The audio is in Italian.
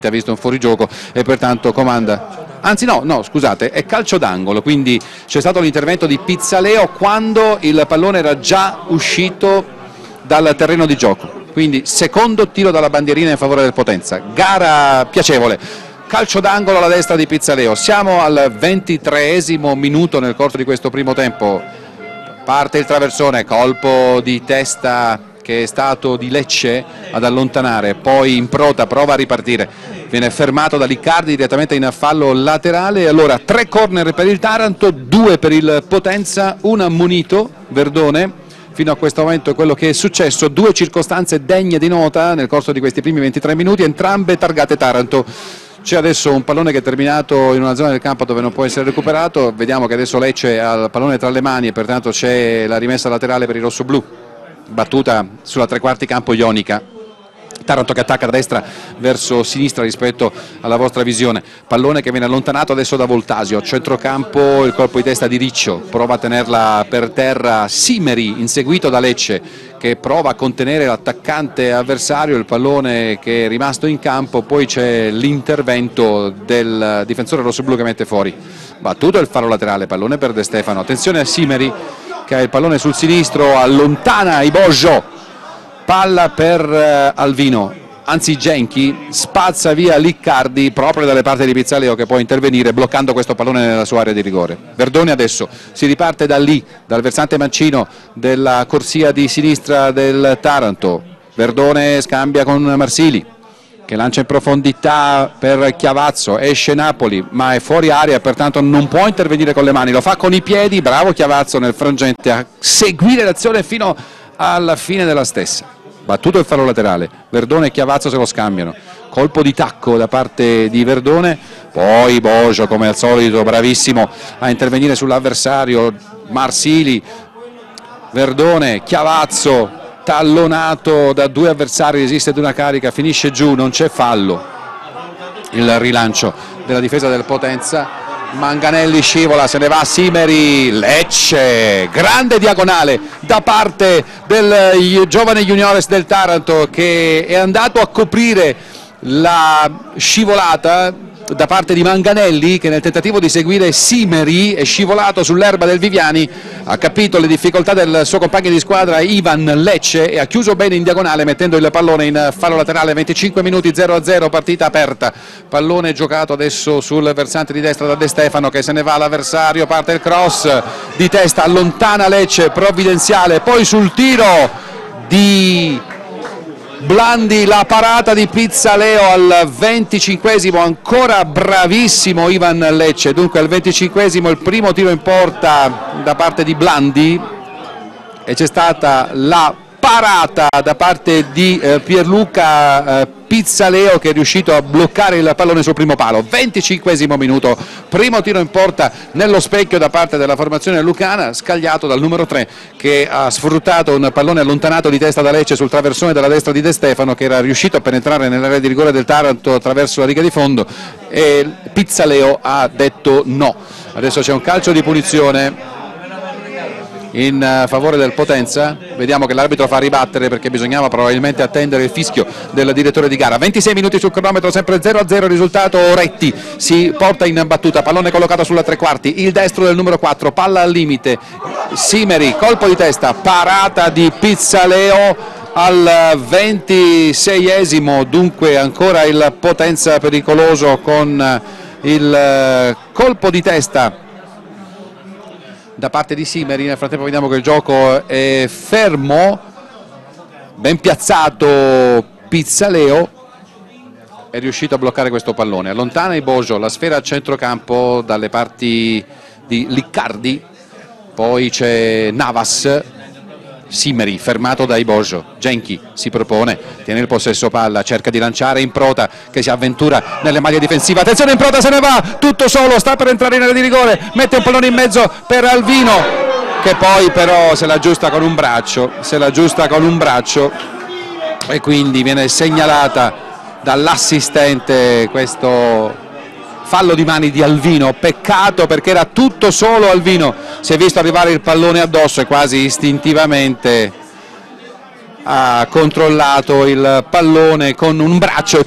ha visto un fuorigioco e pertanto comanda. Anzi no, scusate, è calcio d'angolo, quindi c'è stato l'intervento di Pizzaleo quando il pallone era già uscito dal terreno di gioco, quindi secondo tiro dalla bandierina in favore del Potenza. Gara piacevole, calcio d'angolo alla destra di Pizzaleo. Siamo al 23esimo minuto nel corso di questo primo tempo, parte il traversone, colpo di testa che è stato di Lecce ad allontanare, poi Improta prova a ripartire, viene fermato da Liccardi direttamente in fallo laterale. Allora 3 corner per il Taranto, 2 per il Potenza, un ammonito Verdone. Fino a questo momento è quello che è successo, 2 circostanze degne di nota nel corso di questi primi 23 minuti, entrambe targate Taranto. C'è adesso un pallone che è terminato in una zona del campo dove non può essere recuperato, vediamo che adesso Lecce ha il pallone tra le mani e pertanto c'è la rimessa laterale per i rossoblù, battuta sulla tre quarti campo ionica. Taranto che attacca da destra verso sinistra rispetto alla vostra visione, pallone che viene allontanato adesso da Voltasio, centrocampo, il colpo di testa di Riccio, prova a tenerla per terra Simeri, inseguito da Lecce che prova a contenere l'attaccante avversario, il pallone che è rimasto in campo, poi c'è l'intervento del difensore rossoblu che mette fuori, battuto il fallo laterale, pallone per De Stefano, attenzione a Simeri che ha il pallone sul sinistro, allontana Ibojo, palla per Alvino, anzi Genchi spazza via Liccardi proprio dalle parti di Pizzaleo che può intervenire bloccando questo pallone nella sua area di rigore. Verdone adesso si riparte da lì, dal versante mancino della corsia di sinistra del Taranto. Verdone scambia con Marsili che lancia in profondità per Chiavazzo, esce Napoli ma è fuori area e pertanto non può intervenire con le mani, lo fa con i piedi, bravo Chiavazzo nel frangente a seguire l'azione fino alla fine della stessa. Battuto il fallo laterale, Verdone e Chiavazzo se lo scambiano, colpo di tacco da parte di Verdone, poi Bojo come al solito bravissimo a intervenire sull'avversario, Marsili, Verdone, Chiavazzo tallonato da 2 avversari, resiste ad una carica, finisce giù, non c'è fallo. Il rilancio della difesa del Potenza, Manganelli scivola, se ne va Simeri, Lecce, grande diagonale da parte del giovane juniores del Taranto che è andato a coprire la scivolata da parte di Manganelli che nel tentativo di seguire Simeri è scivolato sull'erba del Viviani, ha capito le difficoltà del suo compagno di squadra Ivan Lecce e ha chiuso bene in diagonale mettendo il pallone in fallo laterale. 25 minuti 0-0, partita aperta, pallone giocato adesso sul versante di destra da De Stefano che se ne va all'avversario, parte il cross di testa, allontana Lecce, provvidenziale, poi sul tiro di Blandi la parata di Pizzaleo al 25esimo, ancora bravissimo Ivan Lecce, dunque al 25esimo il primo tiro in porta da parte di Blandi e c'è stata la parata da parte di Pierluca Pizzaleo che è riuscito a bloccare il pallone sul primo palo. 25esimo minuto, primo tiro in porta nello specchio da parte della formazione lucana, scagliato dal numero 3 che ha sfruttato un pallone allontanato di testa da Lecce sul traversone della destra di De Stefano che era riuscito a penetrare nell'area di rigore del Taranto attraverso la riga di fondo e Pizzaleo ha detto no. Adesso c'è un calcio di punizione in favore del Potenza, vediamo che l'arbitro fa ribattere perché bisognava probabilmente attendere il fischio del direttore di gara. 26 minuti sul cronometro, sempre 0-0 risultato. Oretti si porta in battuta, pallone collocato sulla tre quarti, il destro del numero 4, palla al limite, Simeri, colpo di testa, parata di Pizzaleo al 26esimo, dunque ancora il Potenza pericoloso con il colpo di testa da parte di Simeri. Nel frattempo vediamo che il gioco è fermo, ben piazzato Pizzaleo è riuscito a bloccare questo pallone, allontana Ibojo, la sfera a centrocampo dalle parti di Liccardi, poi c'è Navas, Simeri fermato da Ibojo, Genchi si propone, tiene il possesso palla, cerca di lanciare Improta che si avventura nelle maglie difensive, attenzione Improta se ne va, tutto solo, sta per entrare in area di rigore, mette un pallone in mezzo per Alvino che poi però se la aggiusta con un braccio, e quindi viene segnalata dall'assistente questo fallo di mani di Alvino, peccato perché era tutto solo Alvino, si è visto arrivare il pallone addosso e quasi istintivamente ha controllato il pallone con un braccio